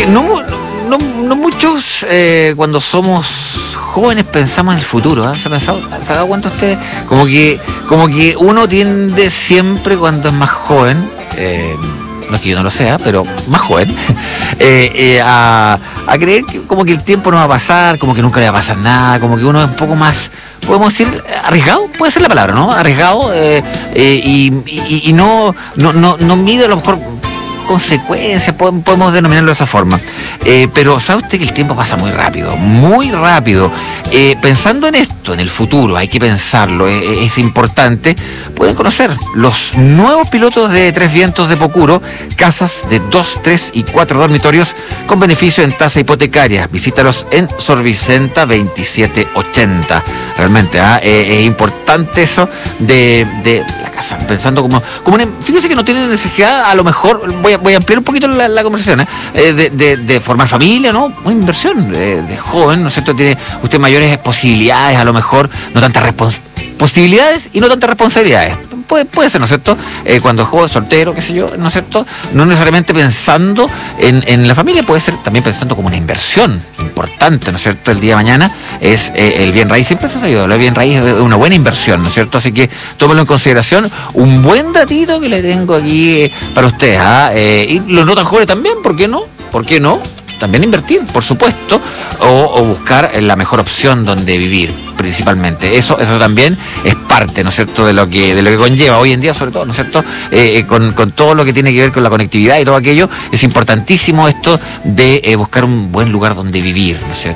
que no muchos cuando somos jóvenes pensamos en el futuro, ¿eh? ¿Se ha dado cuenta usted? Como que uno tiende siempre cuando es más joven, no es que yo no lo sea, pero más joven, a creer que como que el tiempo no va a pasar, como que nunca le va a pasar nada, como que uno es un poco más, podemos decir, arriesgado, puede ser la palabra, ¿no? Arriesgado, y no mide a lo mejor consecuencias, podemos denominarlo de esa forma. Pero sabe usted que el tiempo pasa muy rápido, muy rápido. Pensando en esto, en el futuro, hay que pensarlo, es importante. Pueden conocer los nuevos pilotos de Tres Vientos de Pocuro, casas de 2, 3 y 4 dormitorios con beneficio en tasa hipotecaria. Visítalos en Sor Vicenta 2780. Realmente, es importante eso de la casa, pensando fíjese que no tiene necesidad, a lo mejor, voy a ampliar un poquito la conversación, de formar familia, ¿no? Una inversión de joven, ¿no es cierto? Tiene usted mayores posibilidades, a lo mejor, no tantas posibilidades y no tantas responsabilidades. Puede ser, ¿no es cierto? Cuando es joven, soltero, qué sé yo, ¿no es cierto? No necesariamente pensando en la familia, puede ser también pensando como una inversión importante, ¿no es cierto? El día de mañana es el bien raíz, siempre se ha sabido, el bien raíz es una buena inversión, ¿no es cierto? Así que tómelo en consideración. Un buen datito que le tengo aquí para ustedes, y los no tan jóvenes también, ¿por qué no? ¿Por qué no? También invertir, por supuesto, o buscar la mejor opción donde vivir, principalmente. Eso también es parte, ¿no es cierto?, de lo que conlleva hoy en día, sobre todo, ¿no es cierto?, con todo lo que tiene que ver con la conectividad y todo aquello. Es importantísimo esto de buscar un buen lugar donde vivir, ¿no es cierto?